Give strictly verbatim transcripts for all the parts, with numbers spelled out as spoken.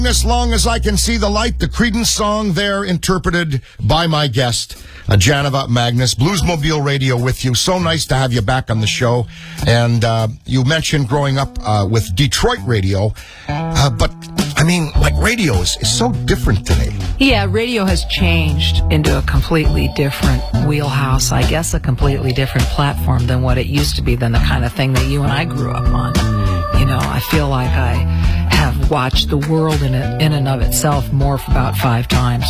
As long as I can see the light, the Creedence song there interpreted by my guest, uh, Janova Magnus, Bluesmobile Radio with you. So nice to have you back on the show. And uh, you mentioned growing up uh, with Detroit radio, uh, but I mean, like radio is, is so different today. Yeah, radio has changed into a completely different wheelhouse, I guess a completely different platform than what it used to be, than the kind of thing that you and I grew up on. You know, I feel like I have watched the world in, it, in and of itself more for about five times.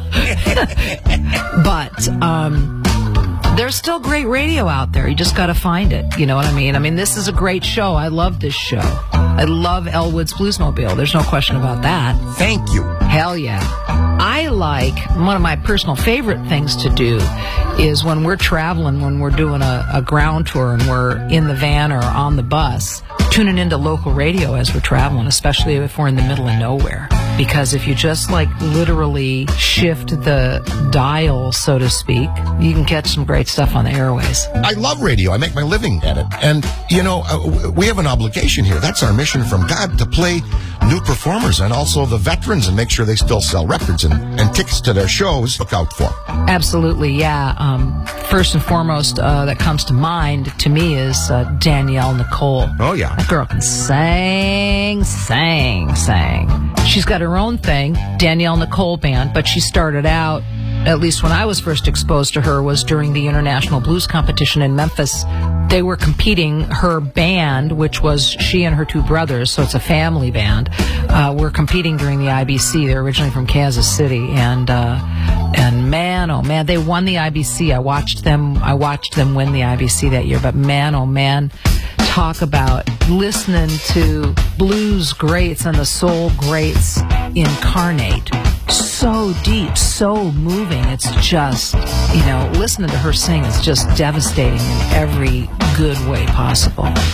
But um, there's still great radio out there. You just got to find it. You know what I mean? I mean, this is a great show. I love this show. I love Elwood's Bluesmobile. There's no question about that. Thank you. Hell yeah. I like, one of my personal favorite things to do is when we're traveling, when we're doing a, a ground tour and we're in the van or on the bus, tuning into local radio as we're traveling, especially if we're in the middle of nowhere. Because if you just like literally shift the dial, so to speak, you can catch some great stuff on the airways. I love radio. I make my living at it. And, you know, uh, we have an obligation here. That's our mission from God, to play new performers and also the veterans and make sure they still sell records and, and tickets to their shows. Look out for. Absolutely, yeah. Um, first and foremost uh, that comes to mind to me is uh, Danielle Nicole. Oh, yeah. That girl can sing, sing, sing. She's got her own thing, Danielle Nicole Band, but she started out, at least when I was first exposed to her, was during the International Blues Competition in Memphis. They were competing, her band, which was she and her two brothers, so it's a family band, uh, were competing during the I B C. They're originally from Kansas City, and uh, and man, oh man, they won the I B C. I watched them, I watched them win the I B C that year, but man, oh man, talk about listening to blues greats and the soul greats incarnate. So deep, so moving. It's just, you know, listening to her sing is just devastating in every good way possible.